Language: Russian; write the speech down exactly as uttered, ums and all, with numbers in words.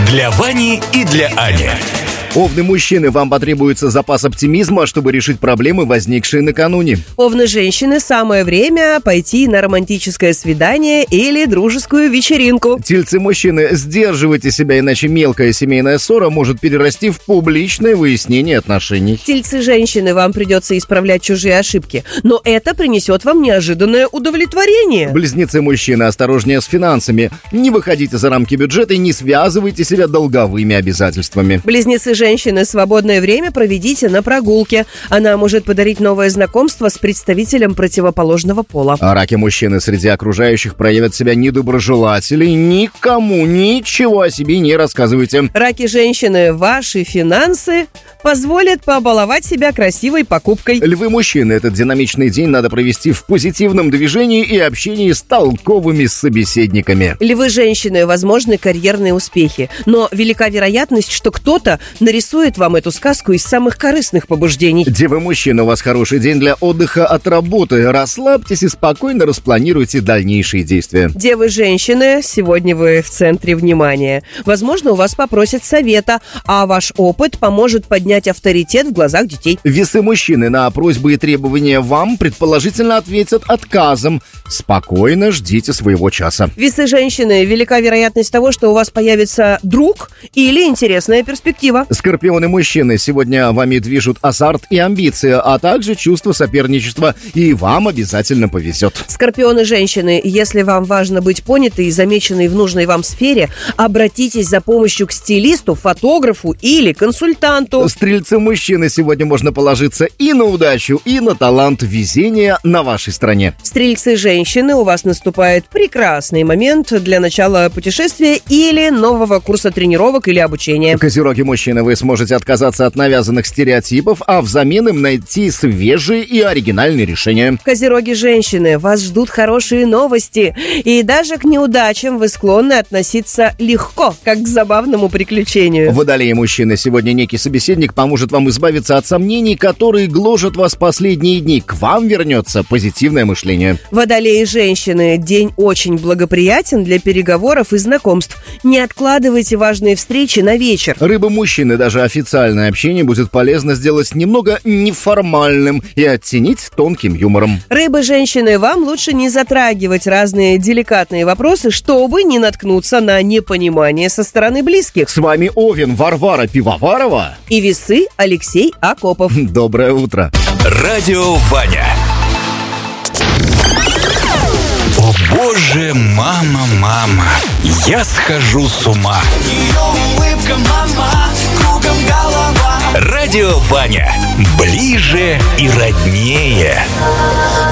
Для Вани и для Ани. Овны-мужчины, вам потребуется запас оптимизма, чтобы решить проблемы, возникшие накануне. Овны-женщины, самое время пойти на романтическое свидание или дружескую вечеринку. Тельцы-мужчины, сдерживайте себя, иначе мелкая семейная ссора может перерасти в публичное выяснение отношений. Тельцы-женщины, вам придется исправлять чужие ошибки, но это принесет вам неожиданное удовлетворение. Близнецы-мужчины, осторожнее с финансами. Не выходите за рамки бюджета и не связывайте себя долговыми обязательствами. Близнецы-женщины, свободное время проведите на прогулке. Она может подарить новое знакомство с представителем противоположного пола. А раки-мужчины, среди окружающих проявят себя недоброжелатели. Никому ничего о себе не рассказывайте. Раки-женщины, ваши финансы позволят побаловать себя красивой покупкой. Львы-мужчины, этот динамичный день надо провести в позитивном движении и общении с толковыми собеседниками. Львы-женщины, возможны карьерные успехи, но велика вероятность, что кто-то нарисует вам эту сказку из самых корыстных побуждений. Девы-мужчины, у вас хороший день для отдыха от работы. Расслабьтесь и спокойно распланируйте дальнейшие действия. Девы-женщины, сегодня вы в центре внимания. Возможно, у вас попросят совета, а ваш опыт поможет поднять авторитет в глазах детей. Весы-мужчины, на просьбы и требования вам предположительно ответят отказом. Спокойно ждите своего часа. Весы-женщины, велика вероятность того, что у вас появится друг или интересная перспектива. Скорпионы-мужчины, сегодня вами движут азарт и амбиции, а также чувство соперничества, и вам обязательно повезет. Скорпионы-женщины, если вам важно быть понятой и замеченной в нужной вам сфере, обратитесь за помощью к стилисту, фотографу или консультанту. Стрельцы-мужчины, сегодня можно положиться и на удачу, и на талант везения на вашей стороне. Стрельцы-женщины, у вас наступает прекрасный момент для начала путешествия или нового курса тренировок или обучения. Козероги-мужчины, вы сможете отказаться от навязанных стереотипов, а взамен им найти свежие и оригинальные решения. Козероги-женщины, вас ждут хорошие новости, и даже к неудачам вы склонны относиться легко, как к забавному приключению. Водолеи-мужчины, сегодня некий собеседник поможет вам избавиться от сомнений, которые гложат вас последние дни. К вам вернется позитивное мышление. Водолеи-женщины, день очень благоприятен для переговоров и знакомств. Не откладывайте важные встречи на вечер. Рыбы-мужчины, даже официальное общение будет полезно сделать немного неформальным и оттенить тонким юмором. Рыбы-женщины, вам лучше не затрагивать разные деликатные вопросы, чтобы не наткнуться на непонимание со стороны близких. С вами Овен Варвара Пивоварова и Весы Алексей Акопов. Доброе утро. Радио Ваня. О боже, мама, мама, я схожу с ума. Ее улыбка, мама, кругом голова. Радио Ваня. Ближе и роднее.